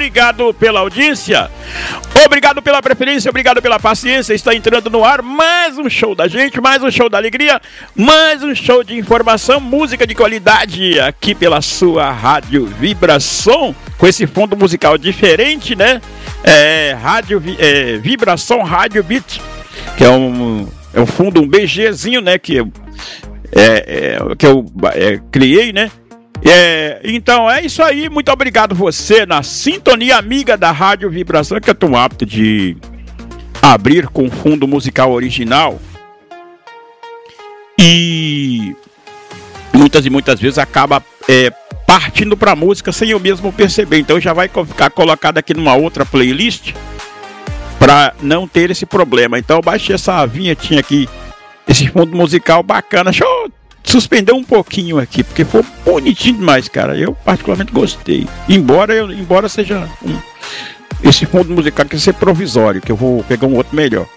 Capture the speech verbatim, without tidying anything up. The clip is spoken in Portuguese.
obrigado pela audiência, obrigado pela preferência, obrigado pela paciência. Está entrando no ar mais um show da gente, mais um show da alegria, mais um show de informação, música de qualidade aqui pela sua Rádio Vibração, com esse fundo musical diferente, né? É, rádio, é, Vibração Rádio Beat, que é um, é um fundo, um BGzinho, né? Que eu, é, é, que eu é, criei, né? É, então é isso aí, muito obrigado você na sintonia amiga da Rádio Vibração, que eu estou apto de abrir com fundo musical original e muitas e muitas vezes acaba é, partindo para música sem eu mesmo perceber, então já vai ficar colocado aqui numa outra playlist para não ter esse problema. Então eu baixei essa vinhetinha aqui, esse fundo musical bacana. Deixa eu suspender um pouquinho aqui, porque foi bonitinho demais, cara. Eu particularmente gostei. Embora, eu, embora seja um, esse fundo musical que vai ser provisório, que eu vou pegar um outro melhor.